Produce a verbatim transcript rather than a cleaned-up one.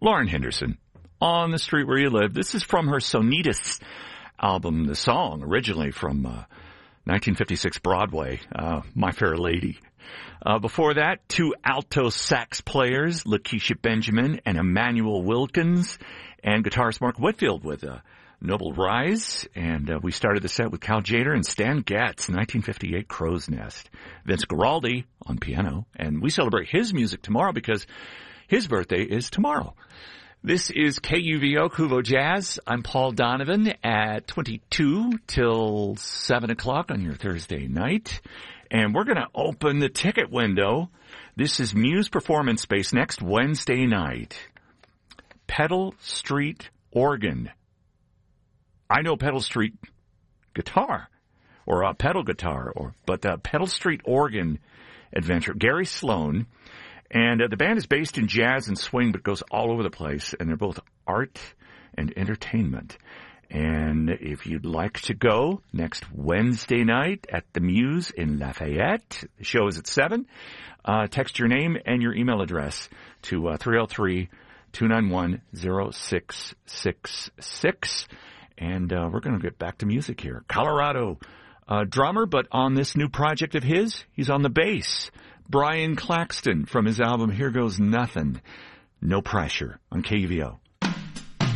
Lauren Henderson, On the Street Where You Live. This is from her Sonitas album, the song originally from uh, nineteen fifty-six Broadway, uh, My Fair Lady. Uh, before that, two alto sax players, Lakeisha Benjamin and Emmanuel Wilkins, and guitarist Mark Whitfield with uh, Noble Rise. And uh, we started the set with Cal Tjader and Stan Getz, nineteen fifty-eight Crow's Nest. Vince Guaraldi on piano. And we celebrate his music tomorrow because his birthday is tomorrow. This is K U V O, Kuvo Jazz. I'm Paul Donovan at twenty-two till seven o'clock on your Thursday night. And we're going to open the ticket window. This is Muse Performance Space next Wednesday night. Pedal Street Organ. I know Pedal Street Guitar or uh, pedal guitar, or but uh, Pedal Street Organ Adventure. Gary Sloan. And uh, the band is based in jazz and swing, but goes all over the place. And they're both art and entertainment. And if you'd like to go next Wednesday night at the Muse in Lafayette, the show is at seven. Uh, text your name and your email address to uh, three oh three, two nine one, oh six six six. And uh, we're going to get back to music here. Colorado uh, drummer, but on this new project of his, he's on the bass. Brian Claxton from his album Here Goes Nothing. No Pressure on K U V O.